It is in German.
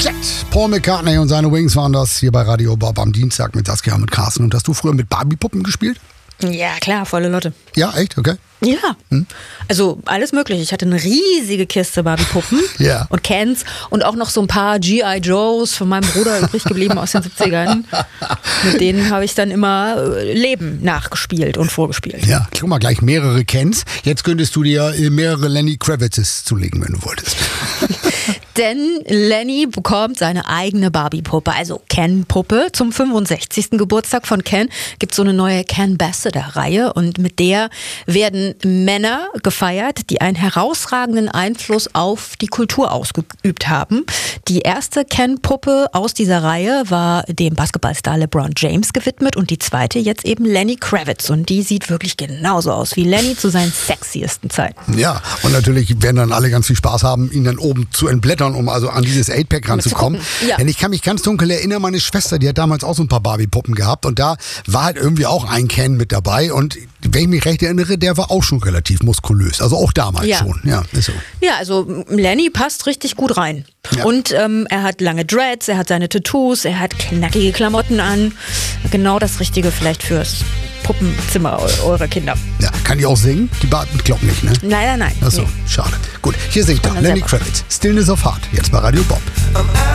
Jet, Paul McCartney und seine Wings waren das hier bei Radio Bob am Dienstag mit Saskia und mit Carsten. Und hast du früher mit Barbie-Puppen gespielt? Ja, klar, volle Lotte. Ja, echt? Okay. Ja, also alles mögliche. Ich hatte eine riesige Kiste Barbie-Puppen Ja. und Kens und auch noch so ein paar G.I. Joes von meinem Bruder übrig geblieben aus den 70ern. Mit denen habe ich dann immer Leben nachgespielt und vorgespielt. Ja, guck mal, gleich mehrere Kens. Jetzt könntest du dir mehrere Lenny Kravitzes zulegen, wenn du wolltest. Denn Lenny bekommt seine eigene Barbie-Puppe, also Ken-Puppe. Zum 65. Geburtstag von Ken gibt es so eine neue Ken-Ambassador-Reihe und mit der werden Männer gefeiert, die einen herausragenden Einfluss auf die Kultur ausgeübt haben. Die erste Ken-Puppe aus dieser Reihe war dem Basketballstar LeBron James gewidmet und die zweite jetzt eben Lenny Kravitz. Und die sieht wirklich genauso aus wie Lenny zu seinen sexiesten Zeiten. Ja, und natürlich werden dann alle ganz viel Spaß haben, ihn dann oben zu entblättern, um also an dieses 8-Pack ranzukommen. Ja. Denn ich kann mich ganz dunkel erinnern, meine Schwester, die hat damals auch so ein paar Barbie-Puppen gehabt und da war halt irgendwie auch ein Ken mit dabei und wenn ich mich recht erinnere, der war auch schon relativ muskulös. Also auch damals schon. Ja, ist so. Ja, also Lenny passt richtig gut rein. Ja. Und er hat lange Dreads, er hat seine Tattoos, er hat knackige Klamotten an. Genau das Richtige vielleicht fürs Puppenzimmer eurer Kinder. Ja, kann die auch singen? Die Glocken nicht, ne? Leider nein. Achso, Nee. schade. Gut, hier singt er Kann er Lenny selber. Kravitz. Stillness of Heart, jetzt bei Radio Bob.